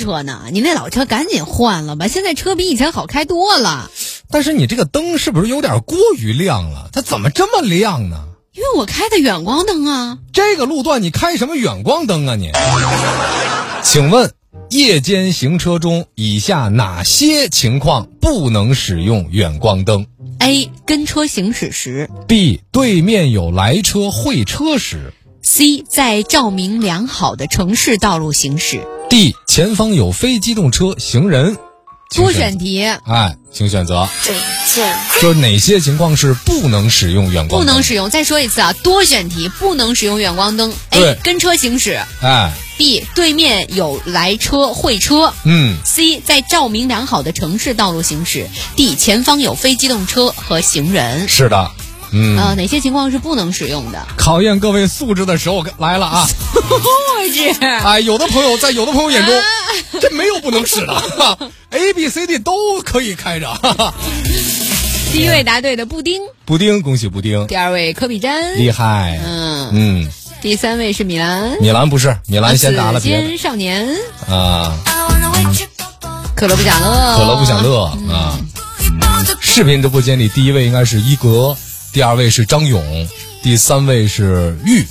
车呢，你那老车赶紧换了吧，现在车比以前好开多了。 但是你这个灯是不是有点过于亮了？它怎么这么亮呢？ 因为我开的远光灯啊。 这个路段你开什么远光灯啊你？请问夜间行车中以下哪些情况不能使用远光灯？ A. 跟车行驶时。 B. 对面有来车会车时。 C. 在照明良好的城市道路行驶。 D. 前方有非机动车行人。 多选题。 请选择。说哪些情况是不能使用远光灯？ 不能使用，再说一次啊，多选题，不能使用远光灯。 对 A. 跟车行驶。B. 对面有来车会车。C. 在照明良好的城市道路行驶。D. 前方有非机动车和行人。 是的。 哪些情况是不能使用的？ 考验各位素质的时候来了啊！有的朋友在有的朋友眼中，这没有不能使的，A B C D 都可以开着。 第一位答对的布丁， 恭喜布丁。 第二位科比詹， 厉害。 第三位是米兰， 不是米兰先答了别的。 紫金少年啊， 可乐不享乐， 视频直播间里第一位应该是一格。第二位是张勇，第三位是玉。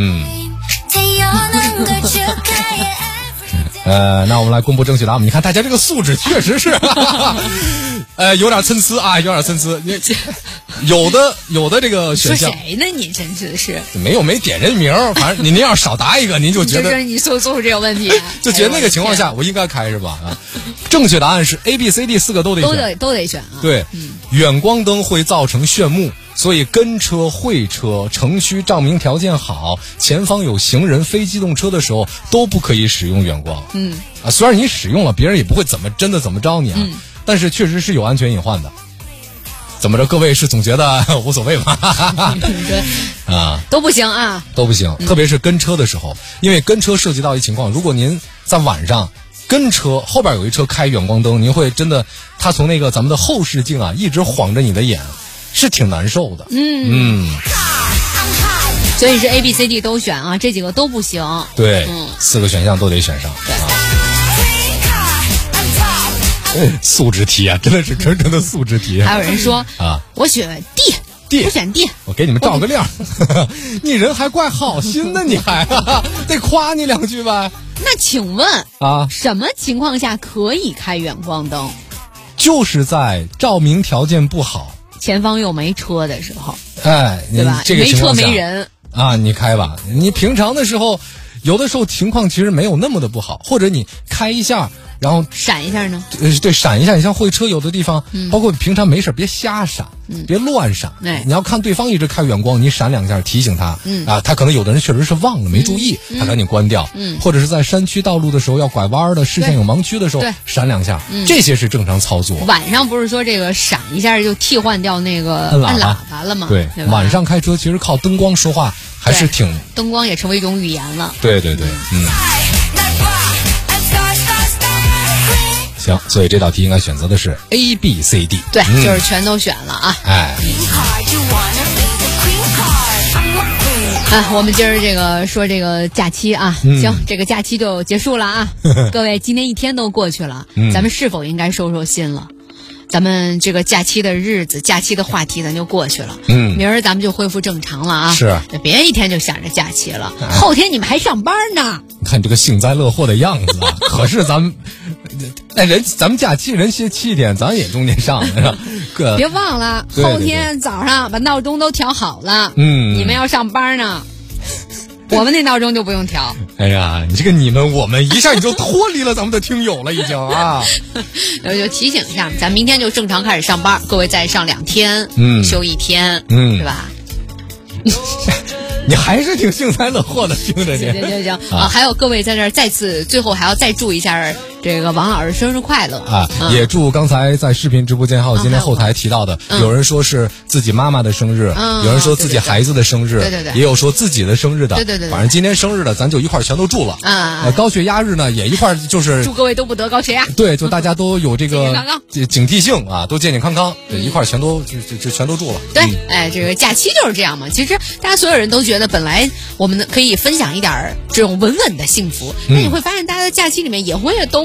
那我们来公布正确答案。你看大家这个素质确实是有点参差啊，有点参差。有的这个选项， 说谁呢？你真是没点人名，反正您要少答一个，您就觉得你素质有问题， 就觉得那个情况下我应该开是吧？正确答案是 A、B、C、D 四个都得选啊。 对，远光灯会造成眩目，所以跟车、会车、城区照明条件好，前方有行人、非机动车的时候都不可以使用远光。虽然你使用了，别人也不会怎么着你啊，但是确实是有安全隐患的。怎么着，各位是总觉得无所谓吗？ 都不行啊， 都不行。特别是跟车的时候，因为跟车涉及到一情况，如果您在晚上跟车后边有一车开远光灯，您会真的，他从那个咱们的后视镜啊一直晃着你的眼，是挺难受的。 所以是 A、B、C、D 都选啊，这几个都不行。 对，4个选项都得选上。素质题啊，真的是纯纯的素质题。 还有人说我选 D， 我选 D， 我给你们照个亮。你人还怪好心的，你还得夸你两句吧。 那请问什么情况下可以开远光灯？ 就是在照明条件不好， 前方又没车的时候， 对吧？这个没车没人你开吧。你平常的时候，有的时候情况其实没有那么的不好，或者你开一下。然后闪一下呢？ 对，闪一下。你像会车有的地方，包括平常没事别瞎闪，别乱闪。你要看对方一直开远光，你闪两下提醒他。他可能有的人确实是忘了没注意，他赶紧关掉。或者是在山区道路的时候要拐弯的，视线有盲区的时候闪两下，这些是正常操作。 晚上不是说这个闪一下就替换掉那个按喇叭了吗？ 对，晚上开车其实靠灯光说话还是挺， 灯光也成为一种语言了。 对。行，所以这道题应该选择的是 A、B、C、D。 对，就是全都选了啊。我们今儿这个说这个假期啊，行，这个假期就结束了啊。各位，今天一天都过去了，咱们是否应该收心了？咱们这个假期的日子，假期的话题咱就过去了。明儿咱们就恢复正常了啊。 是， 别一天就想着假期了，后天你们还上班呢。 你看这个幸灾乐祸的样子啊！可是咱们假期人歇7天，咱也中间上了。 别忘了，后天早上把闹钟都调好了。你们要上班呢。我们那闹钟就不用调。 哎呀，你这个我们一下你就脱离了咱们的听友了，已经啊。 就提醒一下，咱明天就正常开始上班，各位再上2天，休1天，是吧？ 你还是挺幸灾乐祸的，听着你。 行还有各位在这儿再次最后还要再祝一下这个王老师生日快乐也祝刚才在视频直播间还有今天后台提到的，有人说是自己妈妈的生日，有人说自己孩子的生日， 对， 也有说自己的生日的， 对， 反正今天生日的咱就一块全都祝了高血压日呢也一块就是祝各位都不得高血压， 对，就大家都有这个警惕性都健健康康，一块全都全都祝了。 对，这个假期就是这样嘛。其实大家所有人都觉得本来我们可以分享一点这种稳稳的幸福，那你会发现大家的假期里面也会都